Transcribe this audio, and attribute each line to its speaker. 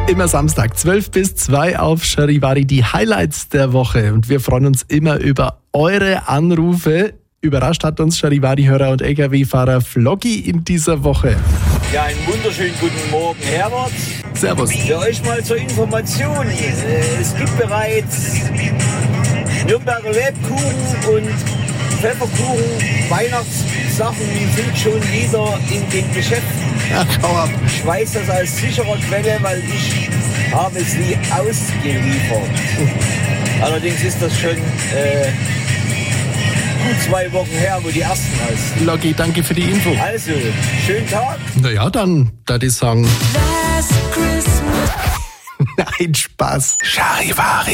Speaker 1: Immer Samstag, 12 bis 2 auf Charivari, die Highlights der Woche. Und wir freuen uns immer über eure Anrufe. Überrascht hat uns Charivari-Hörer und LKW-Fahrer Floggy in dieser Woche.
Speaker 2: Ja, einen wunderschönen guten Morgen, Herbert.
Speaker 1: Servus.
Speaker 2: Für euch mal zur Information. Es gibt bereits Nürnberger Lebkuchen und Pfefferkuchen. Weihnachtssachen sind schon wieder in den Geschäften.
Speaker 1: Ach, schau ab.
Speaker 2: Ich weiß das aus sicherer Quelle, weil ich habe es nie ausgeliefert. Allerdings ist das schon gut 2 Wochen her, wo die ersten raus.
Speaker 1: Floggy, danke für die Info.
Speaker 2: Also, schönen Tag.
Speaker 1: Naja, dann, da die sagen. Nein, Spaß. Charivari.